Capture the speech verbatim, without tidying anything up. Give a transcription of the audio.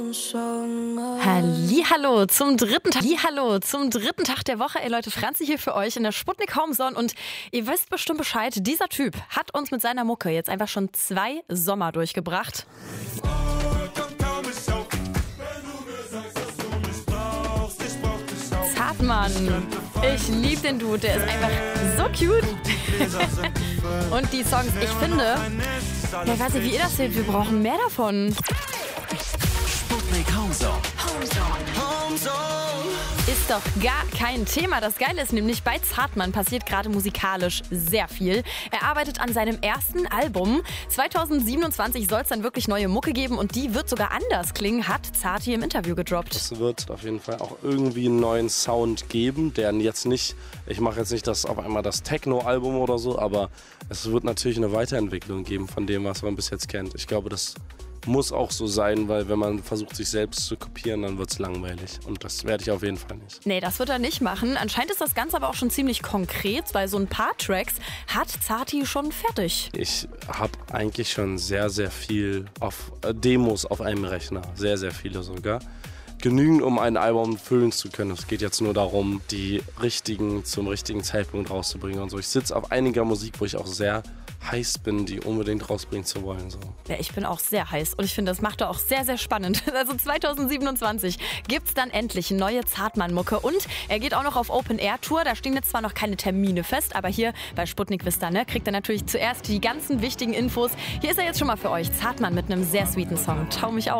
Hallihallo zum dritten Tag. Hallihallo zum dritten Tag der Woche. Ey Leute, Franzi hier für euch in der Sputnik Homezone und ihr wisst bestimmt Bescheid, dieser Typ hat uns mit seiner Mucke jetzt einfach schon zwei Sommer durchgebracht. Zartmann, ich liebe den Dude, der ist einfach so cute. Und die Songs, ich finde, ja, ich weiß nicht, wie ihr das seht, wir brauchen mehr davon. Sputnik Homezone. Ist doch gar kein Thema. Das Geile ist nämlich, bei Zartmann passiert gerade musikalisch sehr viel. Er arbeitet an seinem ersten Album. zwanzig siebenundzwanzig soll es dann wirklich neue Mucke geben und die wird sogar anders klingen, hat Zarti im Interview gedroppt. Es wird auf jeden Fall auch irgendwie einen neuen Sound geben, der jetzt nicht, ich mache jetzt nicht das auf einmal das Techno-Album oder so, aber es wird natürlich eine Weiterentwicklung geben von dem, was man bis jetzt kennt. Ich glaube, das muss auch so sein, weil wenn man versucht, sich selbst zu kopieren, dann wird es langweilig. Und das werde ich auf jeden Fall nicht. Nee, das wird er nicht machen. Anscheinend ist das Ganze aber auch schon ziemlich konkret, weil so ein paar Tracks hat Zarti schon fertig. Ich habe eigentlich schon sehr, sehr viel auf äh, Demos auf einem Rechner. Sehr, sehr viele sogar. Genügend, um ein Album füllen zu können. Es geht jetzt nur darum, die richtigen zum richtigen Zeitpunkt rauszubringen und so. Ich sitze auf einiger Musik, wo ich auch sehr heiß bin, die unbedingt rausbringen zu wollen. So. Ja, ich bin auch sehr heiß und ich finde, das macht er auch sehr, sehr spannend. Also zwanzig siebenundzwanzig gibt es dann endlich neue Zartmann-Mucke und er geht auch noch auf Open-Air-Tour. Da stehen jetzt zwar noch keine Termine fest, aber hier bei Sputnik wisst ihr, ne, kriegt er natürlich zuerst die ganzen wichtigen Infos. Hier ist er jetzt schon mal für euch. Zartmann mit einem sehr sweeten Song. Trau mich auf.